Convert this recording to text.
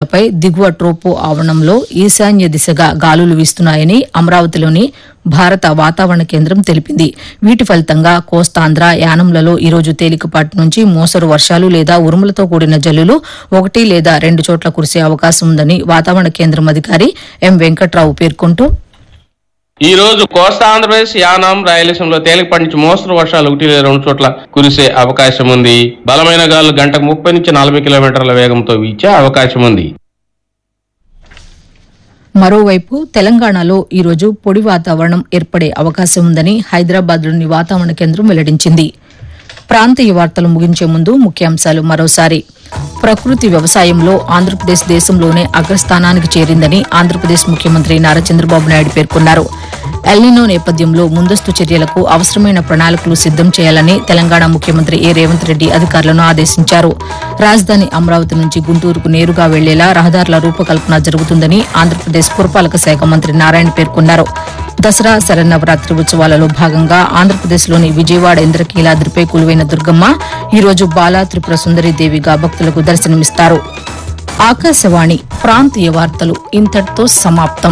రేఖపై దిగువ ట్రోపో ఆవరణంలో ఈశాన్య దిశగా గాలులు వీస్తున్నాయని అమరావతిలోని భారత వాతావరణ కేంద్రం తెలిపింది. వీటి ఫలితంగా కోస్తాంధ్ర, యానంలలో ఈరోజు తేలికపాటి నుంచి మోస్తరు వర్షాలు లేదా ఉరుములతో కూడిన జల్లులు 1 లేదా 2 చోట్ల కురిసే అవకాశం ఉందని వాతావరణ కేంద్రం అధికారి ఎం వెంకట్రావు పేర్కొంటూ, ఈ రోజు కోస్తా ఆంధ్రప్రదేశ్, యానాం, రాయలసీమలో తేలికపాటి నుంచి మోస్తరు వర్షాలు 1 లేదా 2 చోట్ల కురిసే అవకాశం ఉంది. బలమైన గాలులు గంటకు 30 నుంచి 40 కిలోమీటర్ల వేగంతో వీచే అవకాశం ఉంది. మరోవైపు తెలంగాణలో ఈరోజు పొడి వాతావరణం ఏర్పడే అవకాశం ఉందని హైదరాబాద్లోని వాతావరణ కేంద్రం వెల్లడించింది. ప్రాంతీయ వార్తలు ముగించే ముందు ముఖ్యాంశాలు మరోసారి. ప్రకృతి వ్యవసాయంలో ఆంధ్రప్రదేశ్ దేశంలోనే అగ్రస్థానానికి చేరిందని ఆంధ్రప్రదేశ్ ముఖ్యమంత్రి నారా చంద్రబాబు నాయుడు పేర్కొన్నారు. ఎల్నినో నేపథ్యంలో ముందస్తు చర్యలకు అవసరమైన ప్రణాళికలు సిద్దం చేయాలని తెలంగాణ ముఖ్యమంత్రి ఏ రేవంత్ రెడ్డి అధికారులను ఆదేశించారు. రాజధాని అమరావతి నుంచి గుంటూరుకు నేరుగా వెళ్లేలా రహదారుల రూపకల్పన జరుగుతుందని ఆంధ్రప్రదేశ్ పురపాలక శాఖ మంత్రి నారాయణ పేర్కొన్నారు. దసరా శరన్నవరాత్రి ఉత్సవాలలో భాగంగా ఆంధ్రప్రదేశ్లోని విజయవాడ ఇంద్రకీలాద్రిపై కొలువైన దుర్గమ్మ ఈరోజు బాలా త్రిపుర సుందరీదేవిగా భక్తులకు దర్శనమిస్తారు. ఆకాశవాణి ప్రాంతీయ వార్తలు ఇంతటితో సమాప్తం.